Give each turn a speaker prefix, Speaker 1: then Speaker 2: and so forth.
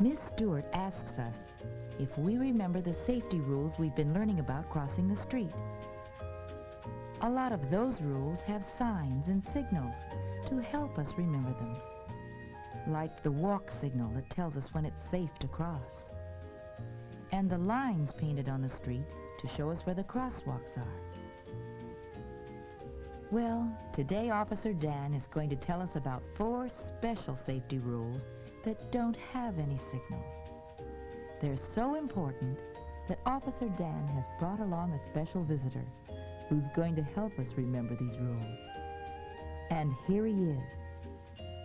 Speaker 1: Miss Stewart asks us if we remember the safety rules we've been learning about crossing the street. A lot of those rules have signs and signals to help us remember them, like the walk signal that tells us when it's safe to cross, and the lines painted on the street to show us where the crosswalks are. Well, today Officer Dan is going to tell us about 4 special safety rules that don't have any signals. They're so important that Officer Dan has brought along a special visitor who's going to help us remember these rules. And here he is.